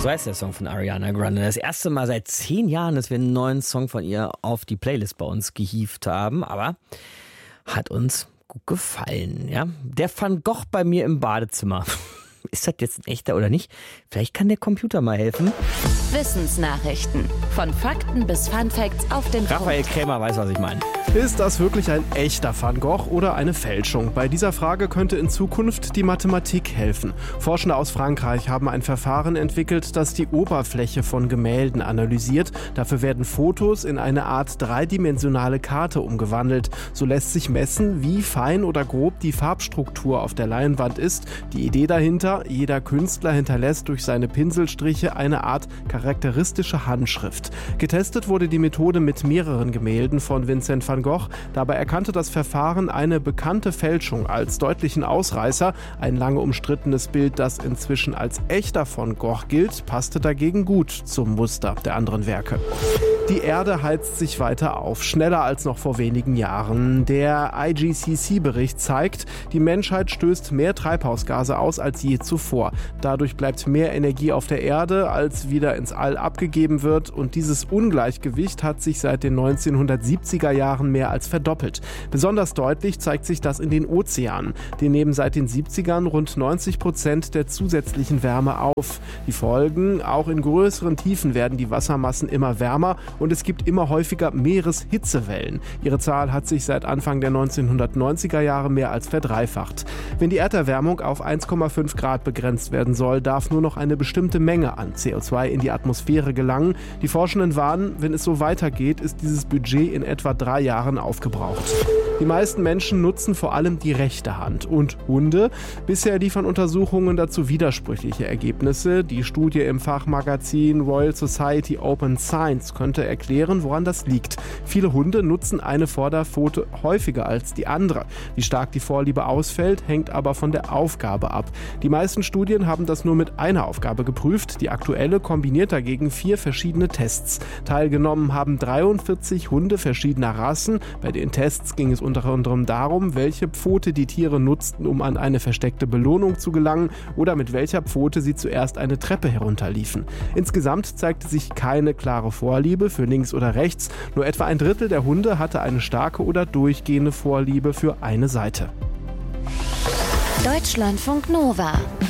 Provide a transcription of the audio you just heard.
So heißt der Song von Ariana Grande. Das erste Mal seit 10 Jahren, dass wir einen neuen Song von ihr auf die Playlist bei uns gehievt haben. Aber hat uns gut gefallen. Ja? Der Van Gogh bei mir im Badezimmer. Ist das jetzt ein echter oder nicht? Vielleicht kann der Computer mal helfen. Wissensnachrichten. Von Fakten bis Funfacts auf den Raphael Punkt. Krämer weiß, was ich meine. Ist das wirklich ein echter Van Gogh oder eine Fälschung? Bei dieser Frage könnte in Zukunft die Mathematik helfen. Forschende aus Frankreich haben ein Verfahren entwickelt, das die Oberfläche von Gemälden analysiert. Dafür werden Fotos in eine Art dreidimensionale Karte umgewandelt. So lässt sich messen, wie fein oder grob die Farbstruktur auf der Leinwand ist. Die Idee dahinter: jeder Künstler hinterlässt durch seine Pinselstriche eine Art charakteristische Handschrift. Getestet wurde die Methode mit mehreren Gemälden von Vincent van Gogh. Dabei erkannte das Verfahren eine bekannte Fälschung als deutlichen Ausreißer. Ein lange umstrittenes Bild, das inzwischen als echter Van Gogh gilt, passte dagegen gut zum Muster der anderen Werke. Die Erde heizt sich weiter auf, schneller als noch vor wenigen Jahren. Der IGCC-Bericht zeigt, die Menschheit stößt mehr Treibhausgase aus als je zuvor. Dadurch bleibt mehr Energie auf der Erde, als wieder ins All abgegeben wird. Und dieses Ungleichgewicht hat sich seit den 1970er Jahren mehr als verdoppelt. Besonders deutlich zeigt sich das in den Ozeanen. Die nehmen seit den 70ern rund 90% der zusätzlichen Wärme auf. Die Folgen: auch in größeren Tiefen werden die Wassermassen immer wärmer und es gibt immer häufiger Meereshitzewellen. Ihre Zahl hat sich seit Anfang der 1990er Jahre mehr als verdreifacht. Wenn die Erderwärmung auf 1,5 Grad begrenzt werden soll, darf nur noch eine bestimmte Menge an CO2 in die Atmosphäre gelangen. Die Forschenden warnen, wenn es so weitergeht, ist dieses Budget in etwa 3 Jahren aufgebraucht. Die meisten Menschen nutzen vor allem die rechte Hand. Und Hunde? Bisher liefern Untersuchungen dazu widersprüchliche Ergebnisse. Die Studie im Fachmagazin Royal Society Open Science könnte erklären, woran das liegt. Viele Hunde nutzen eine Vorderpfote häufiger als die andere. Wie stark die Vorliebe ausfällt, hängt aber von der Aufgabe ab. Die meisten Studien haben das nur mit einer Aufgabe geprüft. Die aktuelle kombiniert dagegen 4 verschiedene Tests. Teilgenommen haben 43 Hunde verschiedener Rassen. Bei den Tests ging es unter anderem darum, welche Pfote die Tiere nutzten, um an eine versteckte Belohnung zu gelangen, oder mit welcher Pfote sie zuerst eine Treppe herunterliefen. Insgesamt zeigte sich keine klare Vorliebe für links oder rechts. Nur etwa ein Drittel der Hunde hatte eine starke oder durchgehende Vorliebe für eine Seite. Deutschlandfunk Nova